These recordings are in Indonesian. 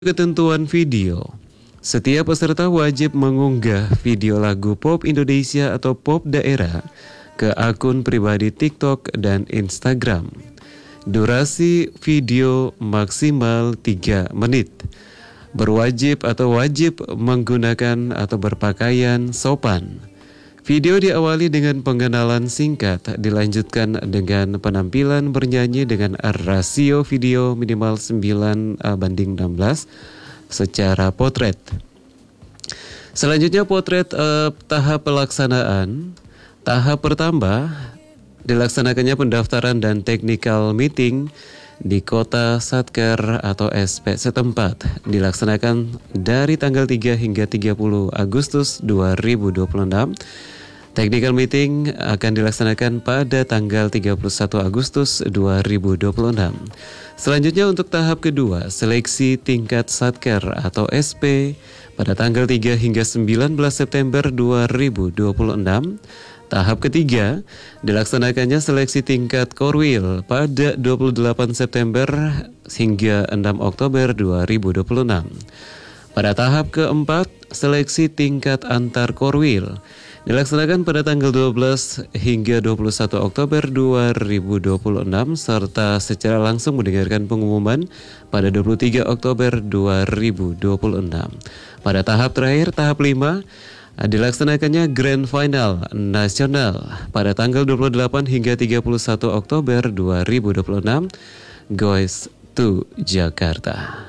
Ketentuan video. Setiap peserta wajib mengunggah video lagu pop Indonesia atau pop daerah ke akun pribadi TikTok dan Instagram. Durasi video maksimal 3 menit. Berwajib atau wajib menggunakan atau berpakaian sopan. Video diawali dengan pengenalan singkat, dilanjutkan dengan penampilan bernyanyi dengan rasio video minimal 9:16 secara potret. Selanjutnya potret tahap pelaksanaan. Tahap pertama dilaksanakannya pendaftaran dan technical meeting di Kota Satker atau SP setempat. Dilaksanakan dari tanggal 3 hingga 30 Agustus 2026. Technical meeting akan dilaksanakan pada tanggal 31 Agustus 2026. Selanjutnya untuk tahap kedua, seleksi tingkat Satker atau SP pada tanggal 3 hingga 19 September 2026. Tahap ketiga, dilaksanakannya seleksi tingkat Korwil pada 28 September hingga 6 Oktober 2026. Pada tahap keempat, seleksi tingkat antar Korwil dilaksanakan pada tanggal 12 hingga 21 Oktober 2026 serta secara langsung mendengarkan pengumuman pada 23 Oktober 2026. Pada tahap terakhir, tahap 5, dilaksanakannya Grand Final Nasional pada tanggal 28 hingga 31 Oktober 2026. Goes to Jakarta.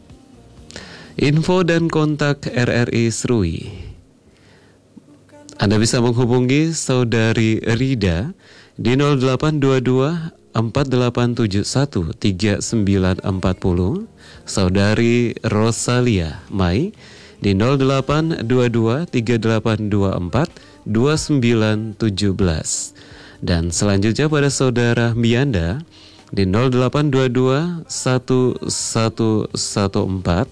Info dan kontak RRI Serui. Anda bisa menghubungi Saudari Rida di 0822 4871 3940, Saudari Rosalia Mai di 0822 3824 2917, dan selanjutnya pada Saudara Mianda di 0822 1114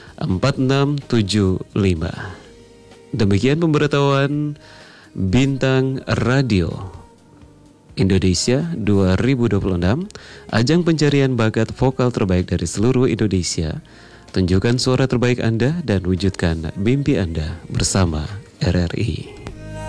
4675. Demikian pemberitahuan Bintang Radio Indonesia 2026, ajang pencarian bakat vokal terbaik dari seluruh Indonesia. Tunjukkan suara terbaik Anda dan wujudkan mimpi Anda bersama RRI.